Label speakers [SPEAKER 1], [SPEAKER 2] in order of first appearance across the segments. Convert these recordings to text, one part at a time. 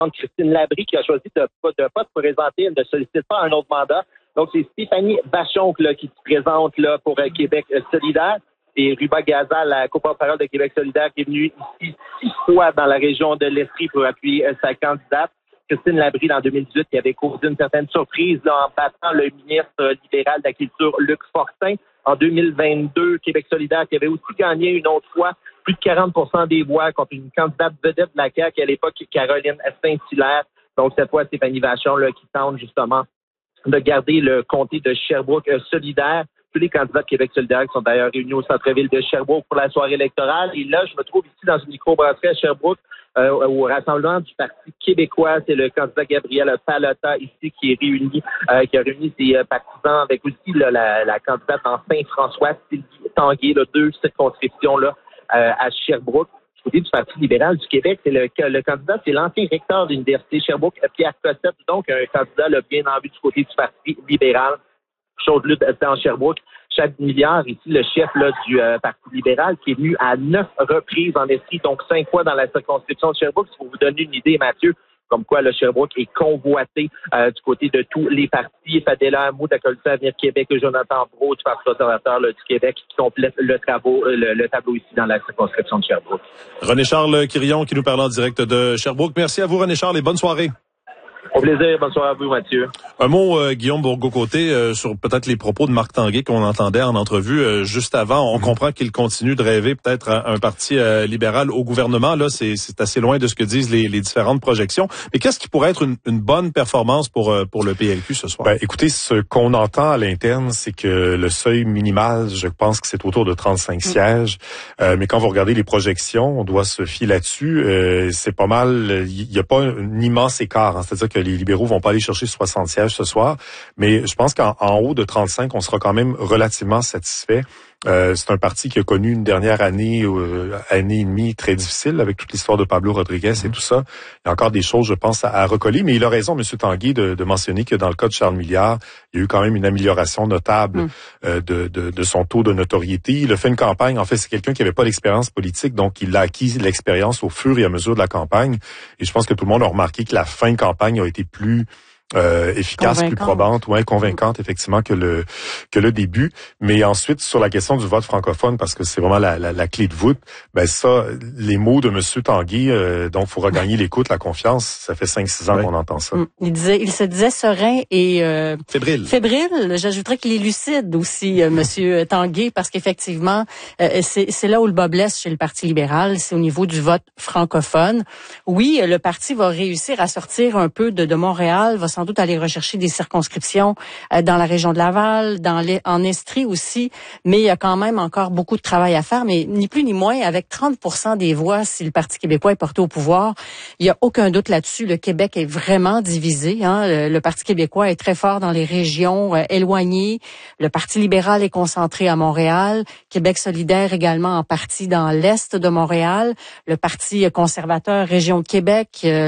[SPEAKER 1] Christine Labrie qui a choisi de pas se présenter, elle ne sollicite pas un autre mandat. Donc, c'est Stéphanie Bachon là, qui se présente là pour Québec solidaire. Et Ruba Gaza, la co-porte-parole de Québec solidaire, qui est venue ici 6 fois dans la région de l'Estrie pour appuyer sa candidate. Christine Labrie, en 2018, qui avait causé une certaine surprise là, en battant le ministre libéral de la Culture, Luc Fortin. En 2022, Québec solidaire, qui avait aussi gagné une autre fois plus de 40% des voix contre une candidate vedette de la CAQ à l'époque, Caroline Saint-Hilaire. Donc, cette fois, Stéphanie Vachon là, qui tente justement de garder le comté de Sherbrooke solidaire. Tous les candidats de Québec solidaire qui sont d'ailleurs réunis au centre-ville de Sherbrooke pour la soirée électorale. Et là, je me trouve ici dans une microbrasserie à Sherbrooke au rassemblement du Parti québécois. C'est le candidat Gabriel Pallotta ici qui est réuni, qui a réuni ses partisans avec aussi là, la candidate en Saint-François, Sylvie Tanguay, là, 2 circonscriptions là, à Sherbrooke. Du côté du Parti libéral du Québec, c'est le candidat, c'est l'ancien recteur de l'Université Sherbrooke, Pierre Cossette, donc un candidat là, bien en vue du côté du Parti libéral. Chose lutte en Sherbrooke. Chaque milliard, ici, le chef là, du Parti libéral, qui est venu à 9 reprises en Estrie, donc 5 fois dans la circonscription de Sherbrooke. Pour vous donner une idée, Mathieu, comme quoi le Sherbrooke est convoité du côté de tous les partis. Fadela Hamou de la Coalition Avenir Québec et Jonathan Brault du Parti conservateur du Québec qui complètent le tableau ici dans la circonscription de Sherbrooke.
[SPEAKER 2] René-Charles Quirion qui nous parle en direct de Sherbrooke. Merci à vous, René-Charles, et bonne soirée.
[SPEAKER 1] Au plaisir. Bonne soirée à vous, Mathieu.
[SPEAKER 2] Un mot, Guillaume Bourgault-Côté, sur peut-être les propos de Marc Tanguay qu'on entendait en entrevue juste avant. On comprend qu'il continue de rêver peut-être un parti libéral au gouvernement. Là, c'est assez loin de ce que disent les différentes projections. Mais qu'est-ce qui pourrait être une bonne performance pour le PLQ ce soir?
[SPEAKER 3] Ben, écoutez, ce qu'on entend à l'interne, c'est que le seuil minimal, je pense que c'est autour de 35 sièges. Mais quand vous regardez les projections, on doit se fier là-dessus. C'est pas mal. Il n'y a pas un immense écart. Hein. C'est-à-dire que les libéraux vont pas aller chercher 60 sièges ce soir, mais je pense qu'en haut de 35, on sera quand même relativement satisfait. C'est un parti qui a connu une dernière année et demie très difficile avec toute l'histoire de Pablo Rodriguez et tout ça. Il y a encore des choses, je pense, à recoller, mais il a raison, M. Tanguay, de mentionner que dans le cas de Charles Milliard, il y a eu quand même une amélioration notable de son taux de notoriété. Il a fait une campagne, en fait, c'est quelqu'un qui n'avait pas d'expérience politique, donc il a acquis l'expérience au fur et à mesure de la campagne. Et je pense que tout le monde a remarqué que la fin de campagne a été plus efficace, plus probante, convaincante effectivement que le début. Mais ensuite sur la question du vote francophone, parce que c'est vraiment la clé de voûte, ben ça, les mots de Monsieur Tanguay, donc faut regagner l'écoute, la confiance. Ça fait 5-6 ans qu'on entend ça.
[SPEAKER 4] Il se disait serein et
[SPEAKER 2] fébrile.
[SPEAKER 4] J'ajouterais qu'il est lucide aussi, Monsieur Tanguay, parce qu'effectivement, c'est là où le bas blesse chez le Parti libéral, c'est au niveau du vote francophone. Oui, le parti va réussir à sortir un peu de Montréal, va sans doute aller rechercher des circonscriptions dans la région de Laval, en Estrie aussi, mais il y a quand même encore beaucoup de travail à faire, mais ni plus ni moins, avec 30% des voix, si le Parti québécois est porté au pouvoir, il n'y a aucun doute là-dessus, le Québec est vraiment divisé. Hein? Le Parti québécois est très fort dans les régions éloignées, le Parti libéral est concentré à Montréal, Québec solidaire également en partie dans l'est de Montréal, le Parti conservateur, région de Québec,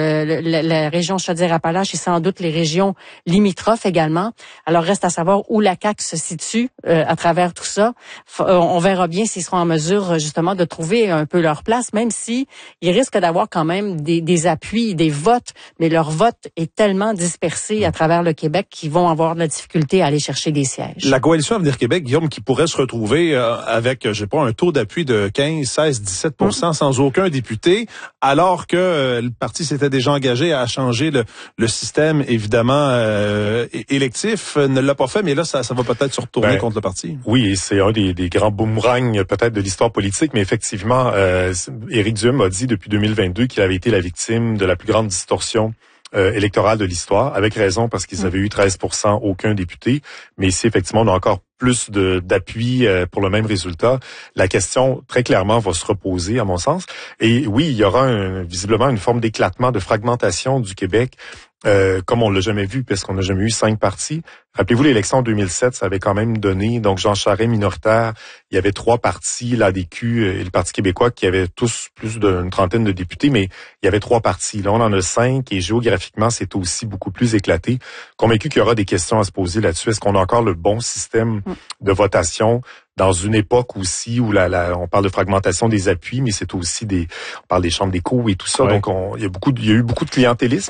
[SPEAKER 4] la région Chaudière-Appalaches et sans doute les régions limitrophes également. Alors, reste à savoir où la CAQ se situe à travers tout ça. On verra bien s'ils seront en mesure, justement, de trouver un peu leur place, même si ils risquent d'avoir quand même des appuis, des votes, mais leur vote est tellement dispersé à travers le Québec qu'ils vont avoir de la difficulté à aller chercher des sièges.
[SPEAKER 2] La coalition Avenir Québec, Guillaume, qui pourrait se retrouver avec, je sais pas, un taux d'appui de 15, 16, 17% sans aucun député, alors que le parti s'était déjà engagé à changer le système, évidemment, électif, ne l'a pas fait, mais là, ça va peut-être se retourner contre le parti.
[SPEAKER 3] Oui, c'est un des grands boomerangs peut-être de l'histoire politique, mais effectivement, Éric Duhem a dit depuis 2022 qu'il avait été la victime de la plus grande distorsion électorale de l'histoire, avec raison, parce qu'ils avaient eu 13%, aucun député, mais ici, effectivement, on a encore plus d'appui pour le même résultat. La question, très clairement, va se reposer, à mon sens. Et oui, il y aura visiblement une forme d'éclatement, de fragmentation du Québec, comme on l'a jamais vu, parce qu'on n'a jamais eu 5 partis. Rappelez-vous, l'élection en 2007, ça avait quand même donné, donc Jean Charest minoritaire, il y avait 3 partis, l'ADQ et le Parti québécois, qui avaient tous plus d'une trentaine de députés, mais il y avait 3 partis. Là, on en a 5, et géographiquement, c'est aussi beaucoup plus éclaté. Convaincu qu'il y aura des questions à se poser là-dessus. Est-ce qu'on a encore le bon système de votation dans une époque aussi où on parle de fragmentation des appuis, mais c'est aussi on parle des chambres d'écho et tout ça. Donc, il y a eu beaucoup de clientélisme.